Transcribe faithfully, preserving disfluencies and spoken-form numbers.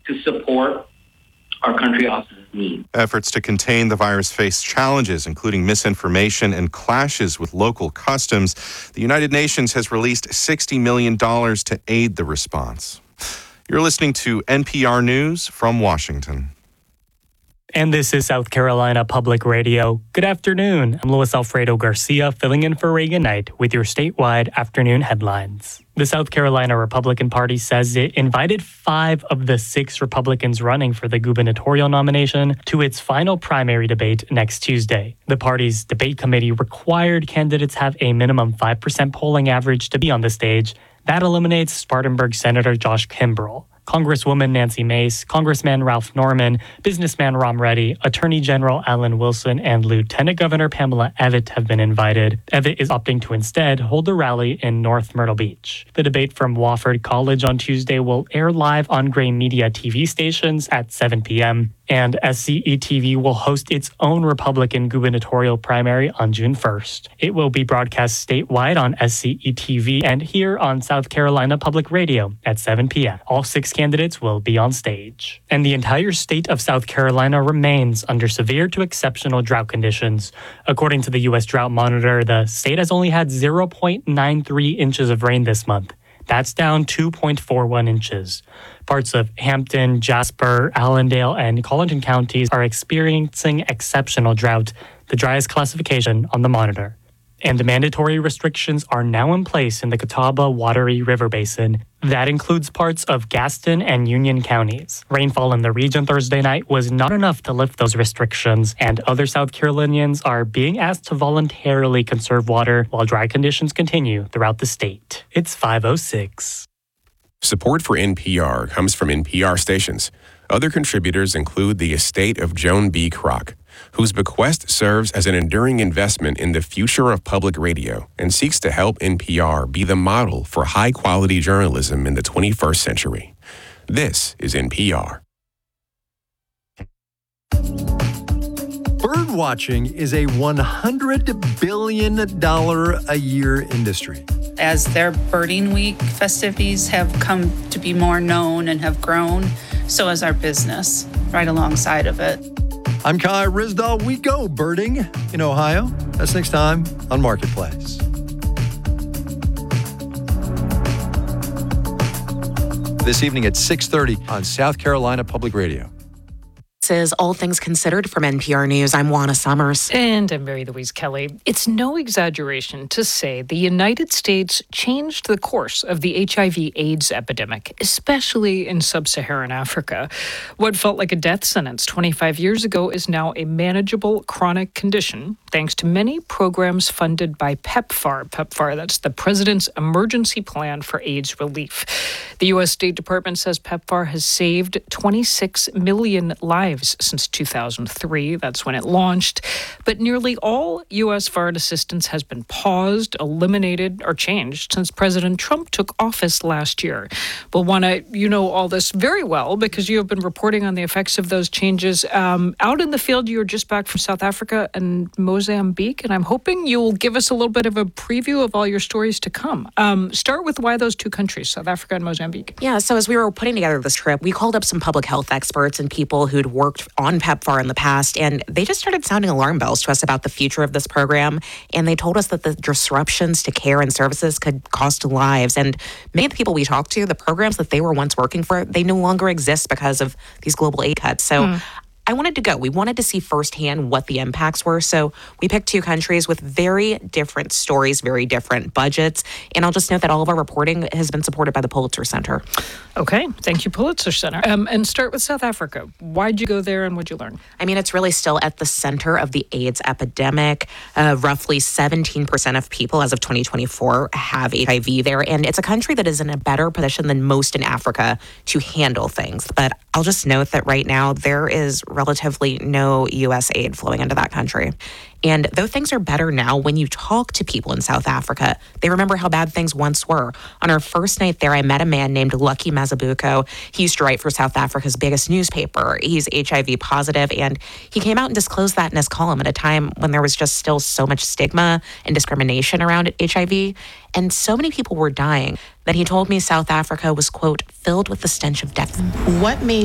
to support our country office's needs. Efforts to contain the virus face challenges, including misinformation and clashes with local customs. The United Nations has released sixty million dollars to aid the response. You're listening to N P R News from Washington. And this is South Carolina Public Radio. Good afternoon. I'm Luis Alfredo Garcia, filling in for Reagan Knight with your statewide afternoon headlines. The South Carolina Republican Party says it invited five of the six Republicans running for the gubernatorial nomination to its final primary debate next Tuesday. The party's debate committee required candidates have a minimum five percent polling average to be on the stage. That eliminates Spartanburg Senator Josh Kimbrell, Congresswoman Nancy Mace, Congressman Ralph Norman, businessman Ram Reddy, Attorney General Alan Wilson, and Lieutenant Governor Pamela Evette have been invited. Evette is opting to instead hold a rally in North Myrtle Beach. The debate from Wofford College on Tuesday will air live on Gray Media T V stations at seven p.m. And S C E T V will host its own Republican gubernatorial primary on June first. It will be broadcast statewide on S C E T V and here on South Carolina Public Radio at seven p.m. All six candidates will be on stage. And the entire state of South Carolina remains under severe to exceptional drought conditions. According to the U S Drought Monitor, the state has only had zero point nine three inches of rain this month. That's down two point four one inches. Parts of Hampton, Jasper, Allendale, and Colleton counties are experiencing exceptional drought, the driest classification on the monitor. And mandatory restrictions are now in place in the Catawba Watery River Basin. That includes parts of Gaston and Union counties. Rainfall in the region Thursday night was not enough to lift those restrictions, and other South Carolinians are being asked to voluntarily conserve water while dry conditions continue throughout the state. It's five oh six. Support for N P R comes from N P R stations. Other contributors include the estate of Joan B. Kroc, whose bequest serves as an enduring investment in the future of public radio and seeks to help N P R be the model for high-quality journalism in the twenty-first century. This is N P R. Bird watching is a one hundred billion dollars a year industry. As their birding week festivities have come to be more known and have grown, so has our business right alongside of it. I'm Kai Risdahl. We go birding in Ohio. That's next time on Marketplace. This evening at six thirty on South Carolina Public Radio. This is All Things Considered from N P R News. I'm Juana Summers. And I'm Mary Louise Kelly. It's no exaggeration to say the United States changed the course of the H I V AIDS epidemic, especially in sub-Saharan Africa. What felt like a death sentence twenty-five years ago is now a manageable chronic condition, thanks to many programs funded by PEPFAR. PEPFAR, that's the President's Emergency Plan for AIDS Relief. The U S State Department says PEPFAR has saved twenty-six million lives since two thousand three. That's when it launched. But nearly all U S foreign assistance has been paused, eliminated, or changed since President Trump took office last year. Well, Juana, you know all this very well because you have been reporting on the effects of those changes. Um, out in the field, you were just back from South Africa and Mozambique, and I'm hoping you'll give us a little bit of a preview of all your stories to come. Um, start with why those two countries, South Africa and Mozambique. Yeah, so as we were putting together this trip, we called up some public health experts and people who'd worked on PEPFAR in the past, and they just started sounding alarm bells to us about the future of this program, and they told us that the disruptions to care and services could cost lives, and many of the people we talked to, the programs that they were once working for, they no longer exist because of these global aid cuts. So mm. I wanted to go. We wanted to see firsthand what the impacts were. So we picked two countries with very different stories, very different budgets. And I'll just note that all of our reporting has been supported by the Pulitzer Center. Okay. Thank you, Pulitzer Center. Um, and start with South Africa. Why'd you go there and what'd you learn? I mean, it's really still at the center of the AIDS epidemic. Uh, roughly seventeen percent of people as of twenty twenty-four have H I V there. And it's a country that is in a better position than most in Africa to handle things. But I'll just note that right now there is relatively no U S aid flowing into that country. And though things are better now, when you talk to people in South Africa, they remember how bad things once were. On our first night there, I met a man named Lucky Mazibuko. He used to write for South Africa's biggest newspaper. He's H I V positive, and he came out and disclosed that in his column at a time when there was just still so much stigma and discrimination around H I V. And so many people were dying that he told me South Africa was, quote, filled with the stench of death. What made